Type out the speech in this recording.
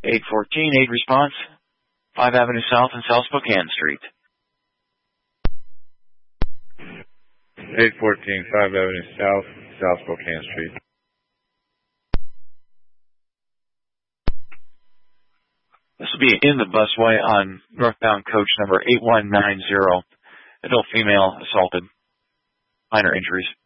814, 8 response, 5 Avenue South and South Spokane Street. 814, 5 Avenue South, South Spokane Street. This will be in the busway on northbound coach number 8190. Adult female assaulted. Minor injuries.